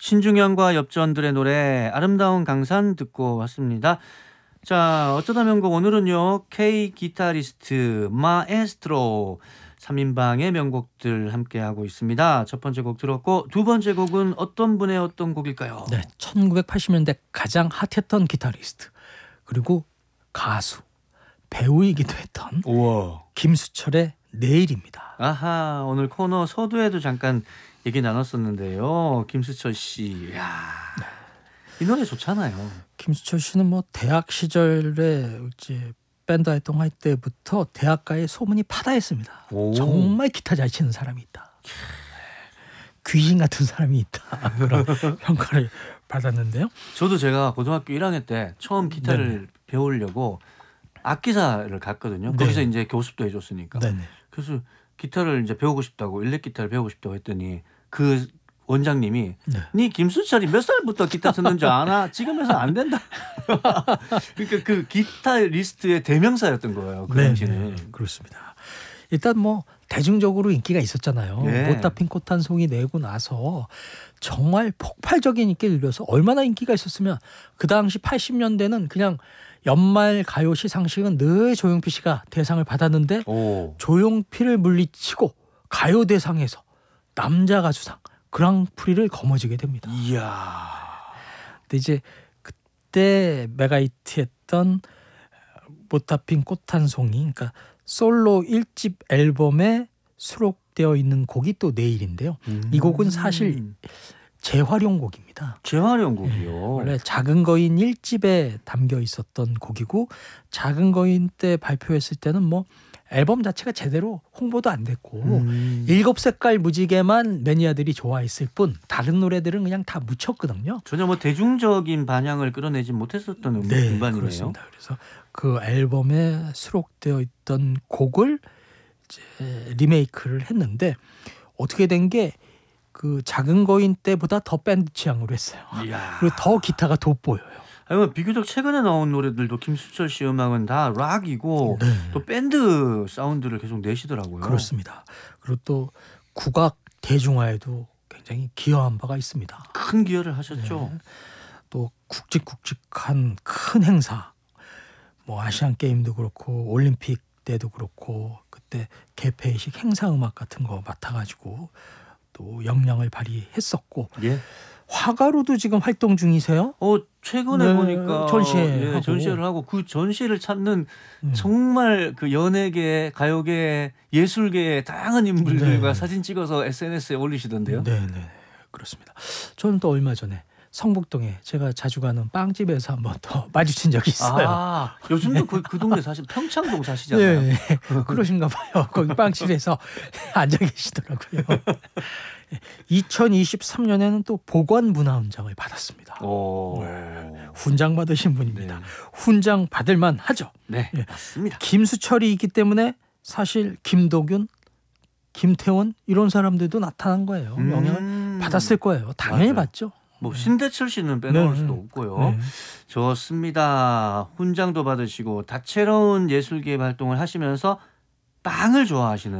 신중현과 엽전들의 노래 아름다운 강산 듣고 왔습니다. 자, 어쩌다 명곡 오늘은요. K 기타리스트 마에스트로 3인방의 명곡들 함께하고 있습니다. 첫 번째 곡 들었고 두 번째 곡은 어떤 분의 어떤 곡일까요? 네, 1980년대 가장 핫했던 기타리스트 그리고 가수, 배우이기도 했던 우와. 김수철의 내일입니다. 아하, 오늘 코너 서두에도 잠깐 얘기 나눴었는데요. 김수철 씨. 이야, 이 노래 좋잖아요. 김수철 씨는 뭐 대학 시절에 이제 밴드 활동할 때부터 대학가에 소문이 파다했습니다. 오. 정말 기타 잘 치는 사람이 있다. 귀신 같은 사람이 있다. 그런 평가를 받았는데요. 저도 제가 고등학교 1학년 때 처음 기타를 네네. 배우려고 악기사를 갔거든요. 네. 거기서 이제 교습도 해줬으니까. 네네. 그래서 기타를 이제 배우고 싶다고 일렉 기타를 배우고 싶다고 했더니 그 원장님이 네 김수철이 몇 살부터 기타 쳤는 줄 아나? 지금에서 안 된다. 그러니까 그 기타 리스트의 대명사였던 거예요. 그 당시는. 그렇습니다. 일단 뭐 대중적으로 인기가 있었잖아요. 네. 못다 핀 꽃 한 송이 내고 나서 정말 폭발적인 인기를 누려서 얼마나 인기가 있었으면 그 당시 80년대는 그냥 연말 가요 시상식은 늘 조용필 씨가 대상을 받았는데 오. 조용필을 물리치고 가요 대상에서 남자 가수상 그랑프리를 거머쥐게 됩니다. 이야. 근데 이제 그때 메가히트했던 못다 핀 꽃 한 송이, 그러니까 솔로 1집 앨범에 수록되어 있는 곡이 또 내일인데요. 이 곡은 사실 재활용곡입니다. 재활용곡이요. 원래 작은 거인 1집에 담겨 있었던 곡이고 작은 거인 때 발표했을 때는 뭐 앨범 자체가 제대로 홍보도 안 됐고 일곱 색깔 무지개만 매니아들이 좋아했을 뿐 다른 노래들은 그냥 다 묻혔거든요. 전혀 뭐 대중적인 반향을 끌어내지 못했었던 음반이네요. 그렇습니다. 그래서 그 앨범에 수록되어 있던 곡을 이제 리메이크를 했는데 어떻게 된 게 그 작은 거인 때보다 더 밴드 취향으로 했어요. 이야. 그리고 더 기타가 돋보여요. 아니, 비교적 최근에 나온 노래들도 김수철 씨 음악은 다 락이고 네. 또 밴드 사운드를 계속 내시더라고요. 그렇습니다. 그리고 또 국악 대중화에도 굉장히 기여한 바가 있습니다. 큰 기여를 하셨죠. 네. 또 굵직굵직한 큰 행사, 뭐 아시안 게임도 그렇고 올림픽 때도 그렇고 그때 개폐식 행사 음악 같은 거 맡아가지고 또 역량을 발휘했었고 예. 화가로도 지금 활동 중이세요? 최근에 네, 보니까 전시회를 하고 그 전시를 찾는 정말 그 연예계, 가요계, 예술계의 다양한 인물들과 네. 사진 찍어서 SNS에 올리시던데요. 네, 그렇습니다. 저는 또 얼마 전에 성북동에 제가 자주 가는 빵집에서 한번 더 마주친 적이 있어요. 아, 요즘도 그 동네 사실 평창동 사시잖아요. 네, 그러신가 봐요. 거기 빵집에서 앉아 계시더라고요. 2023년에는 또 보건문화훈장을 받았습니다. 오. 훈장 받으신 분입니다. 네. 훈장 받을만 하죠. 네, 예. 맞습니다. 김수철이 있기 때문에 사실 김도균, 김태원 이런 사람들도 나타난 거예요. 영향을 받았을 거예요. 당연히 맞아요. 받죠. 뭐 신대철 씨는 빼놓을 네. 수도 없고요. 네. 좋습니다. 훈장도 받으시고 다채로운 예술계 활동을 하시면서 빵을 좋아하시는